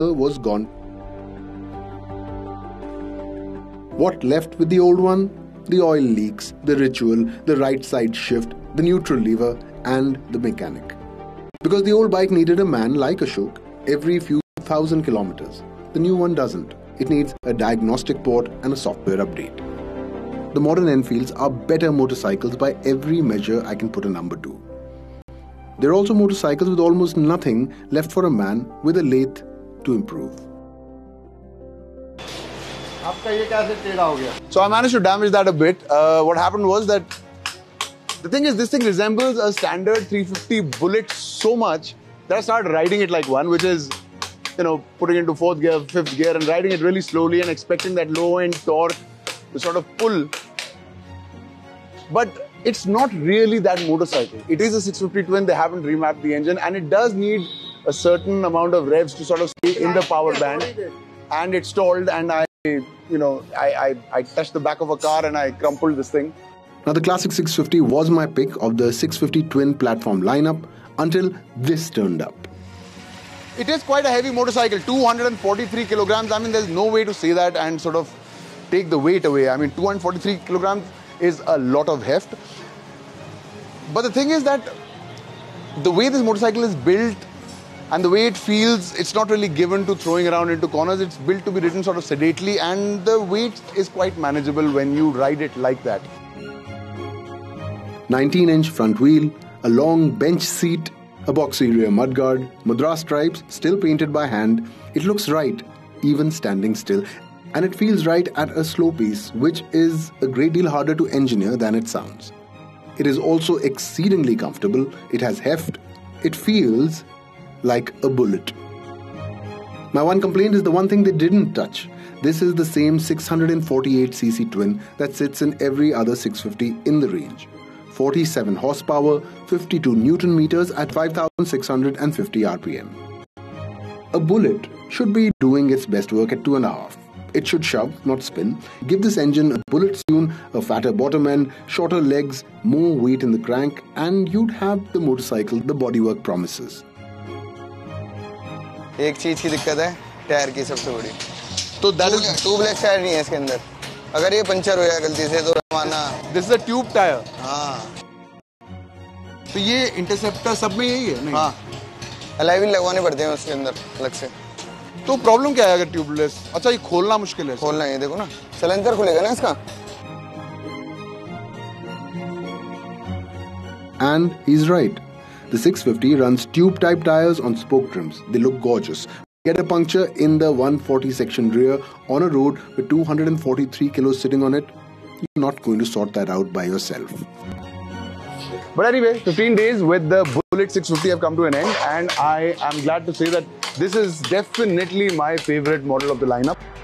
was gone. What left with the old one? The oil leaks, the ritual, the right side shift, the neutral lever, and the mechanic. Because the old bike needed a man like Ashok every few thousand kilometers. The new one doesn't. It needs a diagnostic port and a software update. The modern Enfields are better motorcycles by every measure I can put a number to. They're also motorcycles with almost nothing left for a man with a lathe to improve. So I managed to damage that a bit. What happened was that the thing is, this thing resembles a standard 350 Bullet so much that I started riding it like one, which is, putting into fourth gear, fifth gear and riding it really slowly and expecting that low-end torque to sort of pull. But it's not really that motorcycle. It is a 650 twin. They haven't remapped the engine and it does need a certain amount of revs to sort of stay in the power band. And it stalled and I touched the back of a car and I crumpled this thing. Now the Classic 650 was my pick of the 650 twin platform lineup until this turned up. It is quite a heavy motorcycle, 243 kilograms. I mean, there's no way to say that and sort of take the weight away. I mean, 243 kilograms is a lot of heft. But the thing is that the way this motorcycle is built and the way it feels, it's not really given to throwing around into corners. It's built to be ridden sort of sedately and the weight is quite manageable when you ride it like that. 19-inch front wheel, a long bench seat, a boxy rear mudguard, Madras stripes still painted by hand. It looks right, even standing still. And it feels right at a slow pace, which is a great deal harder to engineer than it sounds. It is also exceedingly comfortable. It has heft. It feels like a bullet. My one complaint is the one thing they didn't touch. This is the same 648cc twin that sits in every other 650 in the range. 47 horsepower, 52 Newton meters at 5,650 RPM. A Bullet should be doing its best work at 2.5. It should shove, not spin. Give this engine a Bullet tune, a fatter bottom end, shorter legs, more weight in the crank, and you'd have the motorcycle the bodywork promises. एक चीज की दिक्कत है tyre की सबसे बड़ी तो that is tubeless tyre नहीं है इसके अंदर अगर ये पंचर हो जाए गलती से तो माना this is a tube tire हाँ तो ये इंटरसेप्टर सब में यही है नहीं हाँ एलॉय व्हील लगवाने पड़ते हैं उसके अंदर अलग से तो प्रॉब्लम क्या है अगर ट्यूबलेस अच्छा ये खोलना मुश्किल है खोलना ये देखो ना सिलेंडर खुलेगा ना इसका And he's right. The 650 runs tube-type tires on spoke trims. They look gorgeous. Get a puncture in the 140 section rear on a road with 243 kilos sitting on it. You're not going to sort that out by yourself. But anyway, 15 days with the Bullet 650 have come to an end and I am glad to say that this is definitely my favorite model of the lineup.